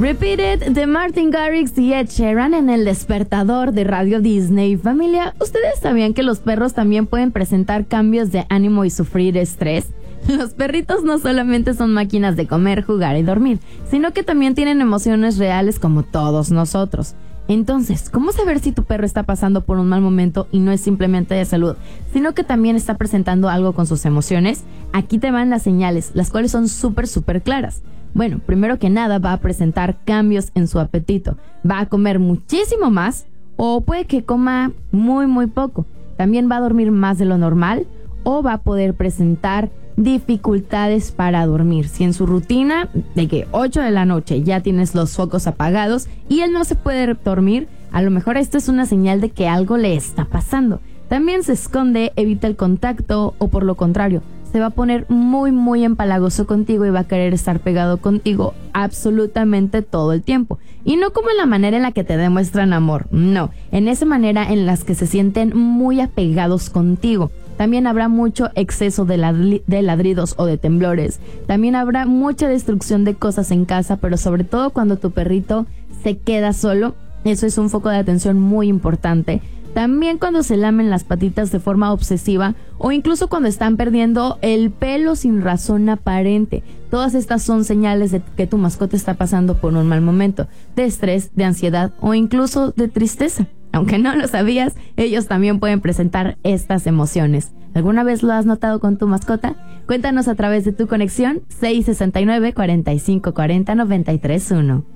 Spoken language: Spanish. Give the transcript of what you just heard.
Repeat It de Martin Garrix y Ed Sheeran en El Despertador de Radio Disney. Familia, ¿ustedes sabían que los perros también pueden presentar cambios de ánimo y sufrir estrés? Los perritos no solamente son máquinas de comer, jugar y dormir, sino que también tienen emociones reales como todos nosotros. Entonces, ¿cómo saber si tu perro está pasando por un mal momento y no es simplemente de salud, sino que también está presentando algo con sus emociones? Aquí te van las señales, las cuales son súper claras. Bueno, primero que nada va a presentar cambios en su apetito. Va a comer muchísimo más o puede que coma muy poco. También va a dormir más de lo normal o va a poder presentar dificultades para dormir. Si en su rutina de que 8 de la noche ya tienes los focos apagados y él no se puede dormir, a lo mejor esto es una señal de que algo le está pasando. También se esconde, evita el contacto o por lo contrario, se va a poner muy empalagoso contigo y va a querer estar pegado contigo absolutamente todo el tiempo. Y no como en la manera en la que te demuestran amor, no, en esa manera en las que se sienten muy apegados contigo. También habrá mucho exceso de ladridos o de temblores. También habrá mucha destrucción de cosas en casa, pero sobre todo cuando tu perrito se queda solo. Eso es un foco de atención muy importante. También cuando se lamen las patitas de forma obsesiva o incluso cuando están perdiendo el pelo sin razón aparente. Todas estas son señales de que tu mascota está pasando por un mal momento, de estrés, de ansiedad o incluso de tristeza. Aunque no lo sabías, ellos también pueden presentar estas emociones. ¿Alguna vez lo has notado con tu mascota? Cuéntanos a través de tu conexión 669 4540 931.